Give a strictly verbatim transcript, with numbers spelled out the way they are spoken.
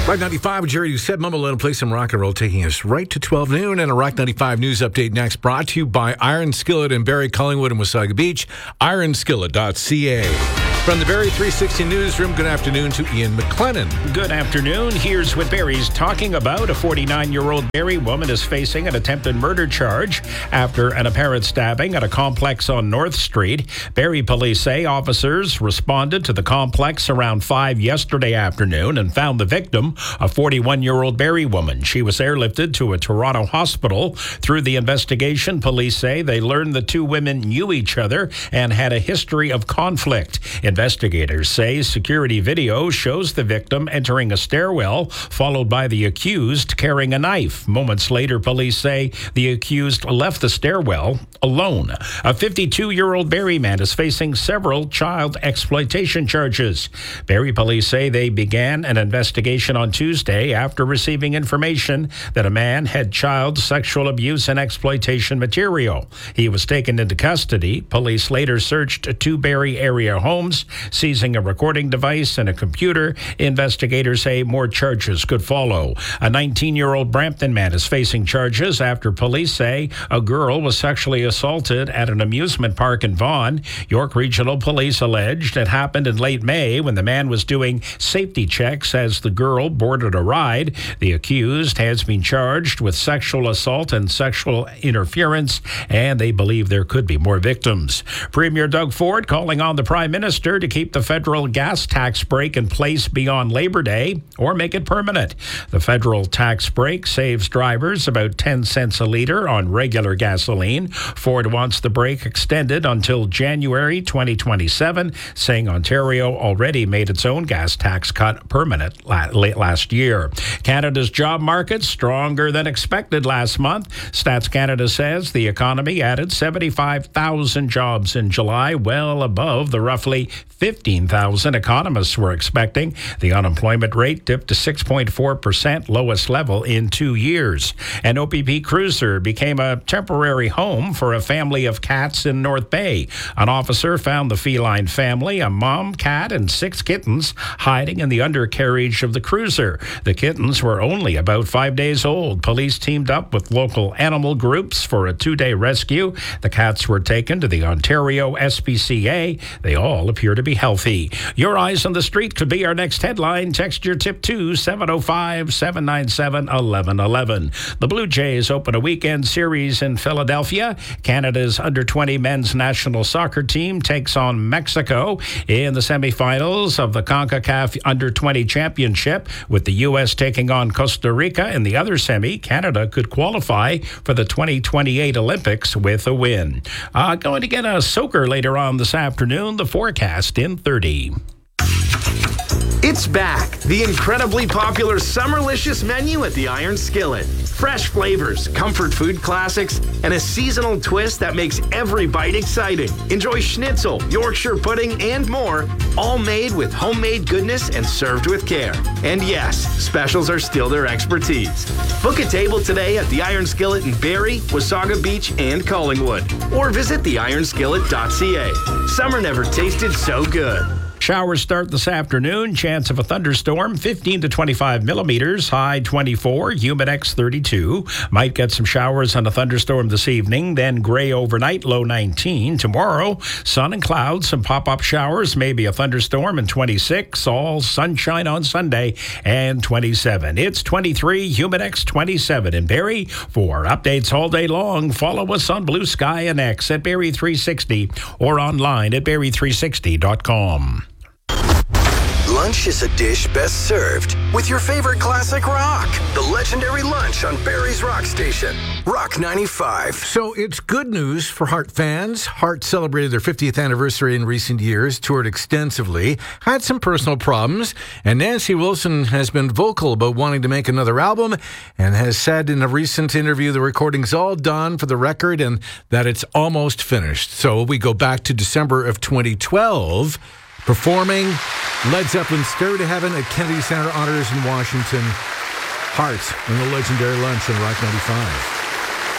Rock ninety-five with Jerry Doucette, Mumble and play some rock and roll, taking us right to twelve noon. And a Rock ninety-five news update next, brought to you by Iron Skillet in Barrie, Collingwood, and Wasaga Beach. iron skillet dot c a. From the Barrie three sixty newsroom, good afternoon to Ian McLennan. Good afternoon. Here's what Barrie's talking about. A forty-nine-year-old Barrie woman is facing an attempted murder charge after an apparent stabbing at a complex on North Street. Barrie police say officers responded to the complex around five yesterday afternoon and found the victim, a forty-one-year-old Barrie woman. She was airlifted to a Toronto hospital. Through the investigation, police say they learned the two women knew each other and had a history of conflict. Investigators say security video shows the victim entering a stairwell, followed by the accused carrying a knife. Moments later, police say the accused left the stairwell alone. A fifty-two-year-old Barrie man is facing several child exploitation charges. Barrie police say they began an investigation on Tuesday after receiving information that a man had child sexual abuse and exploitation material. He was taken into custody. Police later searched two Barrie area homes, seizing a recording device and a computer. Investigators say more charges could follow. A nineteen-year-old Brampton man is facing charges after police say a girl was sexually assaulted at an amusement park in Vaughan. York Regional Police alleged it happened in late May when the man was doing safety checks as the girl boarded a ride. The accused has been charged with sexual assault and sexual interference, and they believe there could be more victims. Premier Doug Ford calling on the Prime Minister to keep the federal gas tax break in place beyond Labor Day or make it permanent. The federal tax break saves drivers about ten cents a litre on regular gasoline. Ford wants the break extended until January twenty twenty-seven, saying Ontario already made its own gas tax cut permanent late last year. Canada's job market stronger than expected last month. Stats Canada says the economy added seventy-five thousand jobs in July, well above the roughly fifteen thousand economists were expecting. The unemployment rate dipped to six point four percent, lowest level in two years. An O P P cruiser became a temporary home for a family of cats in North Bay. An officer found the feline family, a mom, cat, and six kittens, hiding in the undercarriage of the cruiser. The kittens were only about five days old. Police teamed up with local animal groups for a two-day rescue. The cats were taken to the Ontario S P C A. They all appear to be healthy. Your eyes on the street could be our next headline. Text your tip to seven oh five, seven nine seven, one one one one. The Blue Jays open a weekend series in Philadelphia. Canada's under twenty men's national soccer team takes on Mexico in the semifinals of the CONCACAF under twenty championship, with the U S taking on Costa Rica in the other semi. Canada could qualify for the twenty twenty-eight Olympics with a win. Uh, going to get a soaker later on this afternoon. The forecast in thirty. It's back, the incredibly popular Summerlicious menu at the Iron Skillet. Fresh flavors, comfort food classics, and a seasonal twist that makes every bite exciting. Enjoy schnitzel, Yorkshire pudding, and more, all made with homemade goodness and served with care. And yes, specials are still their expertise. Book a table today at the Iron Skillet in Barrie, Wasaga Beach, and Collingwood. Or visit the iron skillet dot c a. Summer never tasted so good. Showers start this afternoon. Chance of a thunderstorm, fifteen to twenty-five millimeters. High twenty-four, humidex thirty-two. Might get some showers and a thunderstorm this evening. Then gray overnight, low nineteen. Tomorrow, sun and clouds, some pop-up showers, maybe a thunderstorm, and twenty-six. All sunshine on Sunday and twenty-seven. It's twenty-three, humidex twenty-seven in Barrie. For updates all day long, follow us on Blue Sky and X at Barrie three sixty or online at barrie three sixty dot com. Lunch is a dish best served with your favorite classic rock. The legendary lunch on Barrie's Rock Station, Rock ninety-five. So it's good news for Heart fans. Heart celebrated their fiftieth anniversary in recent years, toured extensively, had some personal problems, and Nancy Wilson has been vocal about wanting to make another album and has said in a recent interview the recording's all done for the record and that it's almost finished. So we go back to December of twenty twelve, performing Led Zeppelin's Stairway to Heaven at Kennedy Center Honors in Washington. Heart and the legendary lunch on Rock ninety-five.